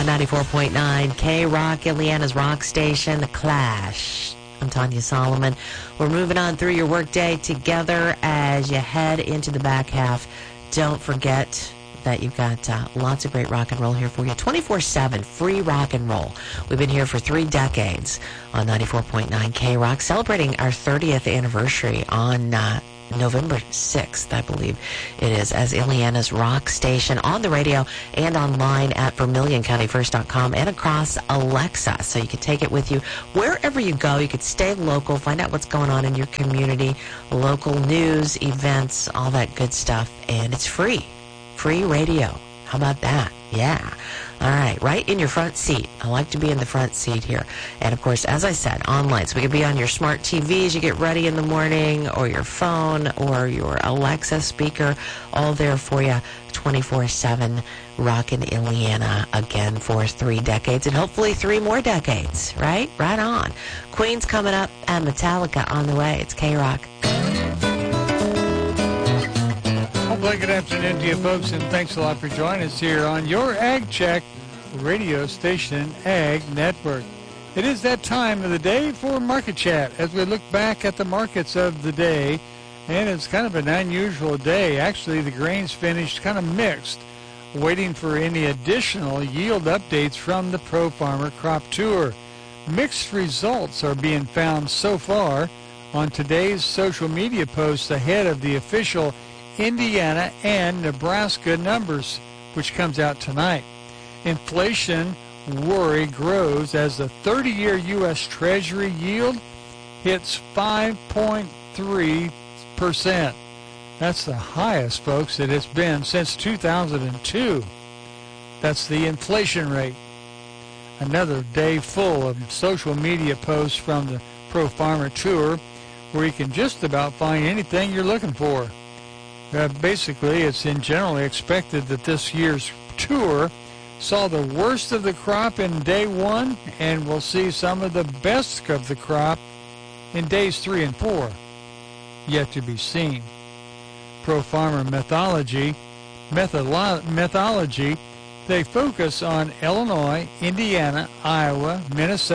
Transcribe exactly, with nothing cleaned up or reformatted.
ninety-four point nine K-Rock, Indiana's rock station, The Clash. I'm Tanya Solomon. We're moving on through your workday together as you head into the back half. Don't forget that you've got uh, lots of great rock and roll here for you. twenty-four seven free rock and roll. We've been here for three decades on ninety-four point nine K-Rock, celebrating our thirtieth anniversary on uh, November sixth, I believe it is, as Indiana's rock station on the radio and online at vermilion county first dot com and across Alexa. So you can take it with you wherever you go. You could stay local, find out what's going on in your community, local news, events, all that good stuff. And it's free. Free radio. How about that? Yeah. All right. Right in your front seat. I like to be in the front seat here. And, of course, as I said, online. So we could be on your smart T V as you get ready in the morning, or your phone, or your Alexa speaker. All there for you twenty-four seven. Rockin' Indiana again for three decades and hopefully three more decades. Right? Right on. Queen's coming up and Metallica on the way. It's K-Rock. Well, good afternoon to you folks, and thanks a lot for joining us here on your Ag Check radio station, Ag Network. It is that time of the day for Market Chat as we look back at the markets of the day, and it's kind of an unusual day. Actually, the grains finished kind of mixed, waiting for any additional yield updates from the Pro Farmer Crop Tour. Mixed results are being found so far on today's social media posts ahead of the official Indiana and Nebraska numbers, which comes out tonight. Inflation worry grows as the thirty-year U S Treasury yield hits five point three percent. That's the highest, folks, that it's been since two thousand two. That's the inflation rate. Another day full of social media posts from the Pro Farmer Tour where you can just about find anything you're looking for. Uh, basically, it's in generally expected that this year's tour saw the worst of the crop in day one, and we'll see some of the best of the crop in days three and four. Yet to be seen. Pro Farmer Methodology, methodolo- methodology, they focus on Illinois, Indiana, Iowa, Minnesota,